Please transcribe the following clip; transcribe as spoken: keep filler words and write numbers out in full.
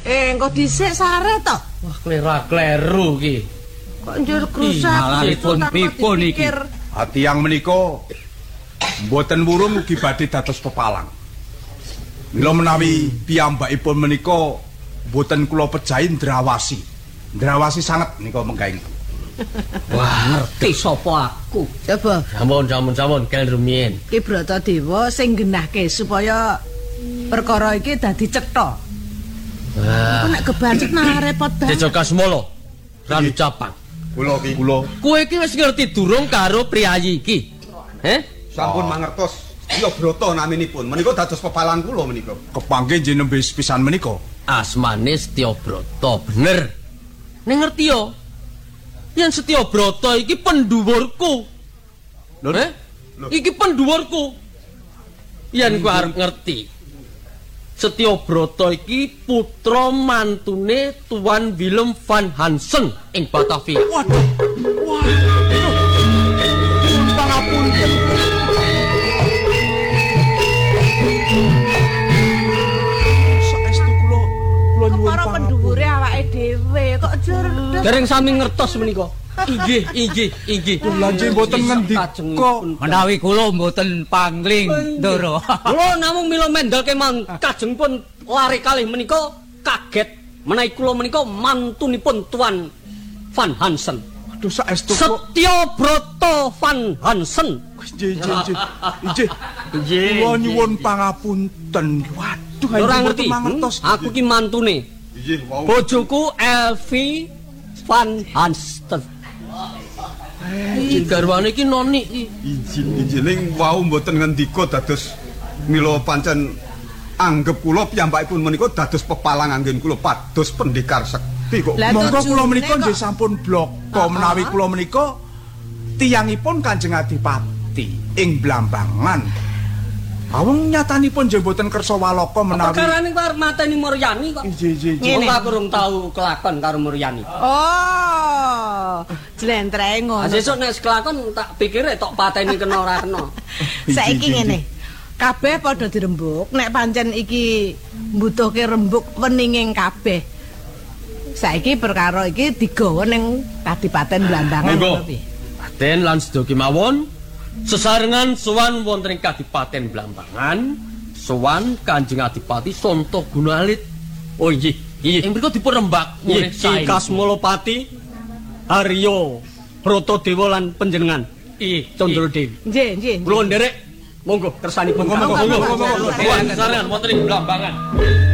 Eh, engko dhisik sare to. Wah, klera-kleru iki. Kok njur krusak pipun iki. Hati yang menika mboten wurung ugi badhe dados pepalang. Mila menawi piyambakipun menika mboten kula pejahi ndrawasi. Ndrawasi sanget nika menggahing. Wah, ngerti sapa aku. Coba. Sampun, sampun, sampun, kel rumiyin. Ki Bratadewa sing genahke supaya perkara iki dadi cetha. Wah, nek kebancet nah repot banget. Dejoka Semolo. Ranu Capang. Kula iki kula. Kowe iki wis ngerti durung karo priyayi iki? Heh? Sampun mangertos. Iya Brata naminipun. Menika dados pepalang kula menika. Kepanggih nggih nembe pisan menika. Asmane Setyabrata, bener. Ning ngerti yo. Yen Setyabrata iki pendhuwurku. Lho, eh? Iki pendhuwurku. Yen kowe arep ngerti. Setyabrata iki putra mantune Tuan Willem van Hansen ing Batavia. Waduh. Wah. Pangapunten. Saestu kula kula nyuwun para pendhuwure awake dhewe kok cerdas. Dereng sami ngertos menika. Inggih, inggih, inggih. Kula nggih mboten ngendika. Menawi kula mboten pangling ndoro. Kula namung mila mendelke man kajeng pun lari kalih menika kaget menawi kula menika mantunipun Tuan Van Hansen. Aduh saestu Setyabrata Van Hansen. Nggih, nggih, nggih. Nggih. Kula nyuwun pangapunten. Waduh, ora ngerti. Aku ki mantune. Nggih, wau. Bojoku Elvi Van Hansen. Iki garwane iki noni iki. Injil-injiling wau mboten ngendika dados mila pancen anggep kula piyambakipun menika dados pepalang anggen kula pados pendekar sekti kok. Monggo kula menika nggih sampun bloko menawi kula menika tiyangipun Kanjeng Adipati ing Blambangan. Awang nyatanipun nggih mboten kersa walaka menawi. Perkarane karo mateni Muryani kok. Nggih, nggih. Wong aku urung tau kelakon karo Muryani. Oh, jlentreh ngono. Sesuk nek kelakon tak pikire tok pateni kena ora kena. Saiki ngene. Kabeh padha dirembuk, nek pancen iki mbutuhke rembuk weninging kabeh. Saiki perkara iki digawa ning Kadipaten Blambangan ngono piye? Paten lan sedaya kemawon sesarengan sowan wonten ing Kadipaten Blambangan, sowan Kanjeng Adipati Santa Gunalit. Oh nggih, nggih. Ing mriku dipun rembak Nggih, Ki Kasmolopati Haryo Bratadewa lan panjenengan. Nggih, Candradewi. Nggih, nggih. Kula nderek monggo kersanipun. Monggo, monggo, monggo. Sesarengan wonten ing Blambangan.